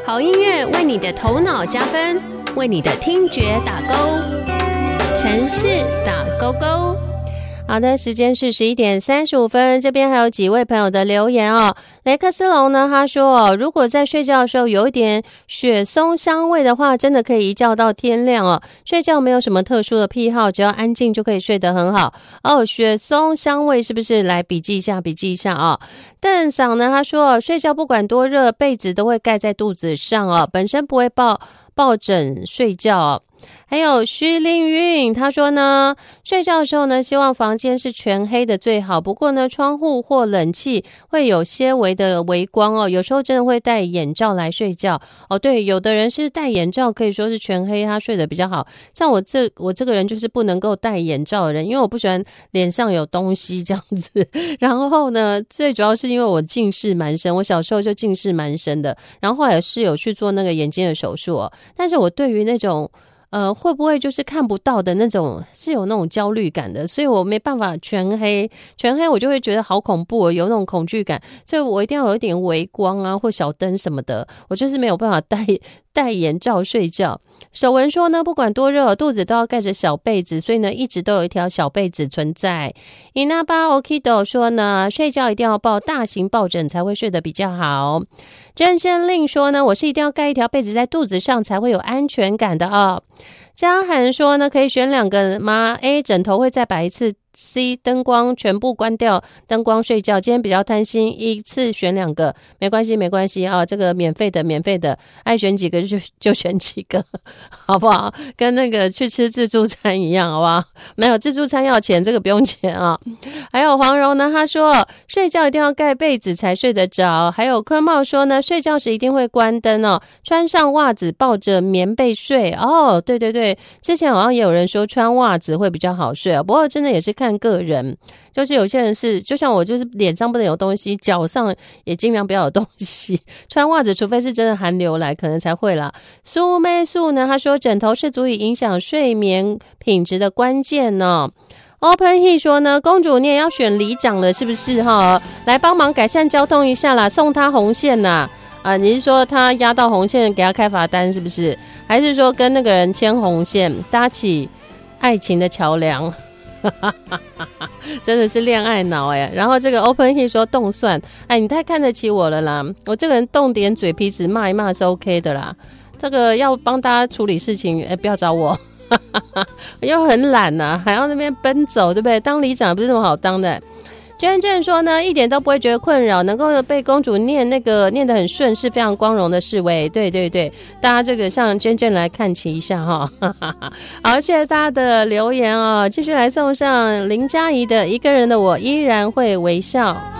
好音乐为你的头脑加分，为你的听觉打勾。城市打勾勾。好的，时间是11:35，这边还有几位朋友的留言哦。雷克斯龙呢，他说如果在睡觉的时候有一点雪松香味的话，真的可以一觉到天亮哦。睡觉没有什么特殊的癖好，只要安静就可以睡得很好哦。雪松香味是不是？来笔记一下哦。邓嫂呢，他说睡觉不管多热，被子都会盖在肚子上哦，本身不会抱枕睡觉哦。还有徐凌云，他说呢，睡觉的时候呢，希望房间是全黑的最好。不过呢，窗户或冷气会有些微的微光哦。有时候真的会戴眼罩来睡觉哦。对，有的人是戴眼罩，可以说是全黑，他睡得比较好。像我这个人就是不能够戴眼罩的人，因为我不喜欢脸上有东西这样子。然后呢，最主要是因为我近视蛮深，我小时候就近视蛮深的。然后后来是有去做那个眼睛的手术哦。但是我对于那种会不会就是看不到的那种是有那种焦虑感的，所以我没办法全黑我就会觉得好恐怖哦，有那种恐惧感，所以我一定要有一点微光啊或小灯什么的，我就是没有办法戴眼罩睡觉。守文说呢，不管多热，肚子都要盖着小被子，所以呢一直都有一条小被子存在。伊那巴 Okido 说呢，睡觉一定要抱大型抱枕才会睡得比较好。郑先令说呢，我是一定要盖一条被子在肚子上才会有安全感的哦。嘉涵说呢，可以选2个吗？ A 枕头会再摆一次， C 灯光全部关掉灯光睡觉。今天比较贪心，一次选2个，没关系啊，这个免费的，爱选几个就选几个，好不好？跟那个去吃自助餐一样，好不好？没有自助餐要钱，这个不用钱啊。还有黄柔呢，他说睡觉一定要盖被子才睡得着。还有坤茂说呢，睡觉时一定会关灯哦，穿上袜子抱着棉被睡哦。对，之前好像也有人说穿袜子会比较好睡啊，不过真的也是看个人，就是有些人是就像我，就是脸上不能有东西，脚上也尽量不要有东西，穿袜子除非是真的寒流来可能才会啦。苏妹素呢，他说枕头是足以影响睡眠品质的关键呢。Open He 说呢，公主你也要选里长了是不是哈？来帮忙改善交通一下啦，送他红线啦。你是说他压到红线给他开罚单是不是？还是说跟那个人牵红线搭起爱情的桥梁？真的是恋爱脑哎。然后这个 Open He 说动算，你太看得起我了啦，我这个人动点嘴皮子骂一骂是 OK 的啦，这个要帮大家处理事情不要找我。又很懒啊，还要那边奔走，对不对？当里长不是那么好当的。娟娟说呢，一点都不会觉得困扰，能够被公主念得很顺，是非常光荣的事。对，大家这个向娟娟来看齐一下哈。好，谢谢大家的留言哦，继续来送上林嘉怡的《一个人的我依然会微笑》。